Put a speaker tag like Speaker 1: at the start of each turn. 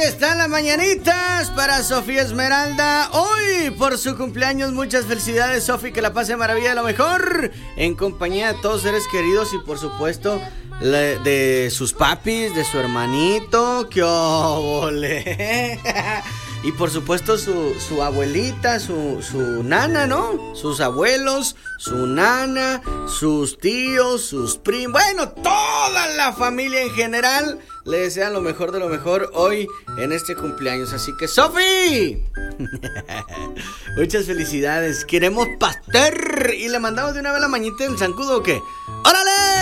Speaker 1: están las mañanitas para Sofía Esmeralda. Hoy, por su cumpleaños, muchas felicidades, Sofi, que la pase maravilla de lo mejor, en compañía de todos seres queridos y, por supuesto, de sus papis, de su hermanito. ¡Qué óvole! Y por supuesto su abuelita, su nana, ¿no? Sus abuelos, su nana, sus tíos, sus primos. Bueno, toda la familia en general le desean lo mejor de lo mejor hoy en este cumpleaños. Así que, ¡Sofi! Muchas felicidades. Queremos pastel. Y le mandamos de una vez la mañita en zancudo, ¿o qué? ¡Órale!